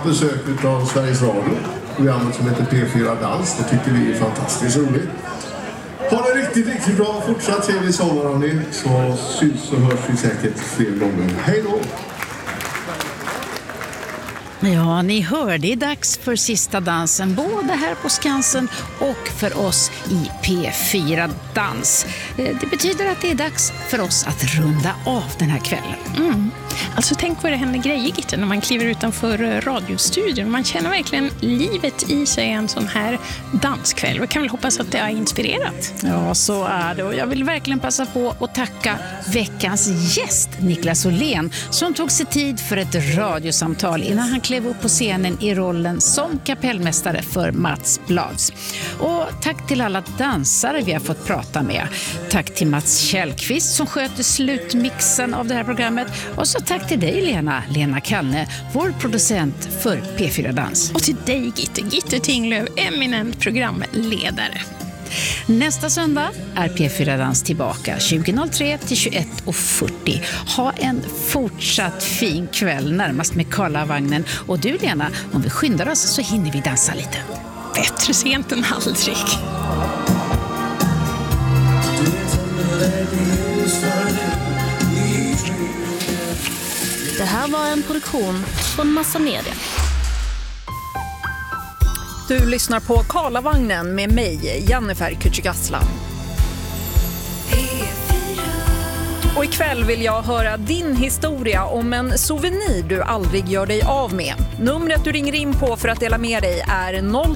besök av Sveriges Radio. Programmet som heter P4 Dans. Det tycker vi är fantastiskt roligt. Ha det riktigt bra. Fortsatt trevlig sommar hörni. Så syns och hörs vi säkert fler gånger. Hej då! Ja, ni hör, det är dags för sista dansen, både här på Skansen och för oss i P4 Dans. Det betyder att det är dags för oss att runda av den här kvällen. Alltså tänk vad det händer grejer, Gitte, när man kliver utanför radiostudion. Man känner verkligen livet i sig en sån här danskväll. Vi kan väl hoppas att det har inspirerat. Ja, så är det. Och jag vill verkligen passa på att tacka veckans gäst, Niklas Åhlén, som tog sig tid för ett radiosamtal innan han klev upp på scenen i rollen som kapellmästare för Mats Blads. Och tack till alla dansare vi har fått prata med. Tack till Mats Källqvist som sköter slutmixen av det här programmet. Och så tack till dig Lena Kallne, vår producent för P4 Dans. Och till dig Gitte Tinglöf, eminent programledare. Nästa söndag är P4 Dans tillbaka 20.03 till 21.40. Ha en fortsatt fin kväll närmast med Karlavagnen. Och du Lena, om vi skyndar oss så hinner vi dansa lite. Bättre sent än aldrig. Det här var en produktion från Massa Media. Du lyssnar på Karlavagnen med mig, Jennifer Kücükaslan. Och ikväll vill jag höra din historia om en souvenir du aldrig gör dig av med. Numret du ringer in på för att dela med dig är